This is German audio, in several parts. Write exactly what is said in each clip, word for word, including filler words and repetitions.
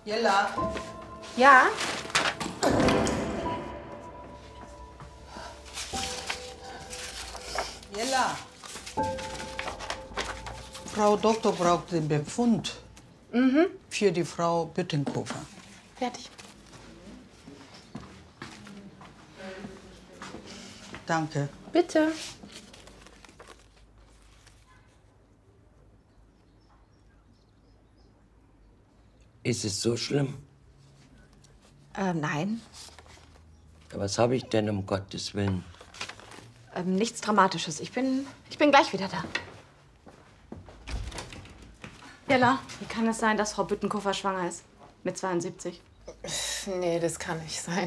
Jella. Ja? Jella. Frau Doktor braucht den Befund. Mhm. Für die Frau Büttenkofer. Fertig. Danke. Bitte. Ist es so schlimm? Ähm, nein. Was habe ich denn, um Gottes Willen? Ähm, nichts Dramatisches. Ich bin, ich bin gleich wieder da. Jella, wie kann es sein, dass Frau Büttenkofer schwanger ist? Mit zweiundsiebzig? Nee, das kann nicht sein.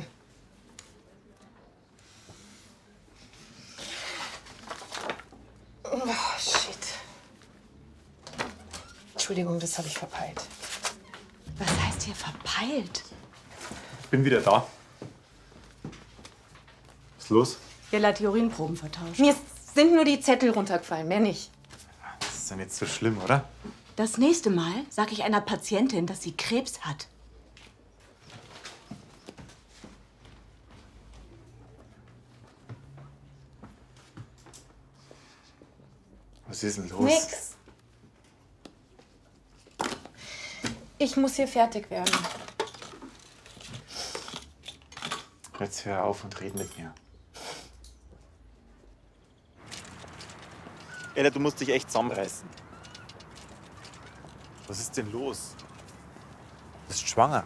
Oh, shit. Entschuldigung, das habe ich verpeilt. Was heißt hier verpeilt? Ich bin wieder da. Was ist los? Jella hat die Urinproben vertauscht. Mir sind nur die Zettel runtergefallen, mehr nicht. Das ist ja nicht so schlimm, oder? Das nächste Mal sage ich einer Patientin, dass sie Krebs hat. Was ist denn los? Nix. Ich muss hier fertig werden. Jetzt hör auf und red mit mir. Ella, du musst dich echt zusammenreißen. Was ist denn los? Du bist schwanger.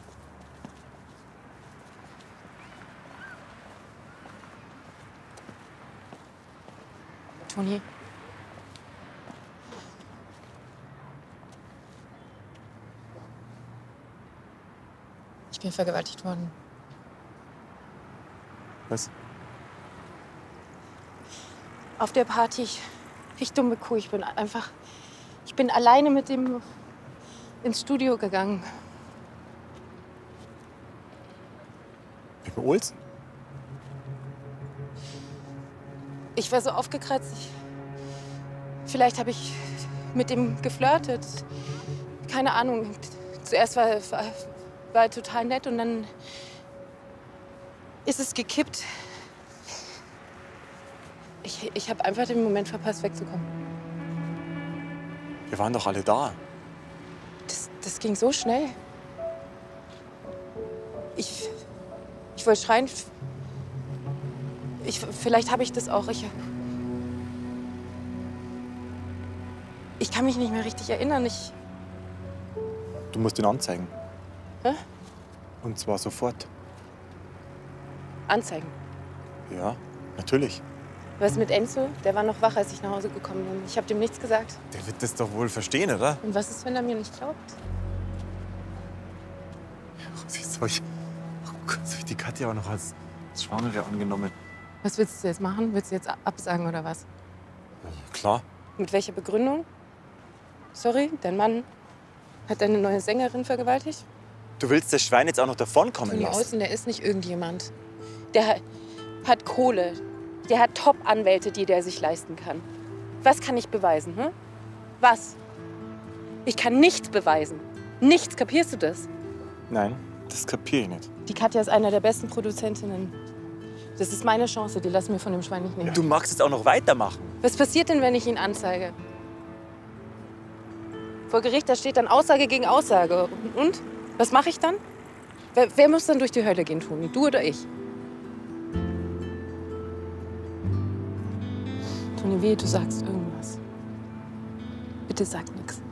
Toni. Ich bin vergewaltigt worden. Was? Auf der Party, ich, ich dumme Kuh, ich bin einfach, ich bin alleine mit dem ins Studio gegangen. Pippa Olsen? Ich war so aufgekratzt, ich, vielleicht habe ich mit ihm geflirtet. Keine Ahnung, zuerst war, war, war er total nett und dann ist es gekippt. Ich, ich habe einfach den Moment verpasst, wegzukommen. Wir waren doch alle da. Das, das ging so schnell. Ich, ich wollte schreien. Ich, vielleicht habe ich das auch. Ich, ich kann mich nicht mehr richtig erinnern. Ich, Du musst ihn anzeigen. Hä? Und zwar sofort. anzeigen. Ja, natürlich. Was mit Enzo? Der war noch wach, als ich nach Hause gekommen bin. Ich habe dem nichts gesagt. Der wird das doch wohl verstehen, oder? Und was ist, wenn er mir nicht glaubt? Soll ich, oh Gott, soll ich die Katja auch noch als Schwangere angenommen? Was willst du jetzt machen? Willst du jetzt absagen oder was? Klar. Mit welcher Begründung? Sorry, dein Mann hat deine neue Sängerin vergewaltigt? Du willst das Schwein jetzt auch noch davonkommen Toni lassen? Olsen, der ist nicht irgendjemand. Der hat, hat Kohle. Der hat Top-Anwälte, die der sich leisten kann. Was kann ich beweisen? Hm? Was? Ich kann nichts beweisen. Nichts, kapierst du das? Nein, das kapiere ich nicht. Die Katja ist einer der besten Produzentinnen. Das ist meine Chance, die lassen mir von dem Schwein nicht nehmen. Du magst jetzt auch noch weitermachen. Was passiert denn, wenn ich ihn anzeige? Vor Gericht, da steht dann Aussage gegen Aussage. Und? Was mache ich dann? Wer, wer muss dann durch die Hölle gehen, Toni? Du oder ich? Toni, wehe, du sagst irgendwas. Bitte sag nichts.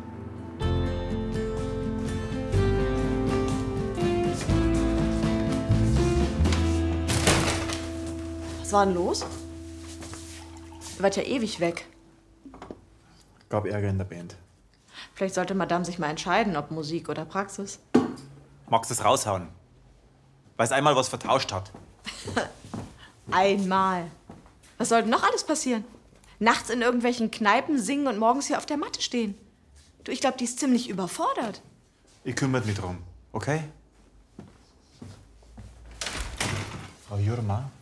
Was war denn los? Ihr wart ja ewig weg. Gab Ärger in der Band. Vielleicht sollte Madame sich mal entscheiden, ob Musik oder Praxis. Magst du es raushauen? Weil es einmal was vertauscht hat. Einmal. Was soll denn noch alles passieren? Nachts in irgendwelchen Kneipen singen und morgens hier auf der Matte stehen. Du, ich glaube, die ist ziemlich überfordert. Ihr kümmert mich drum, okay? Frau Jurma,